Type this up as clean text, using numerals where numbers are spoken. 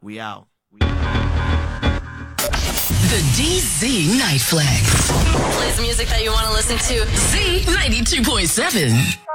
We out. The DZ Night Flex. Plays music that you want to listen to. Z 92.7.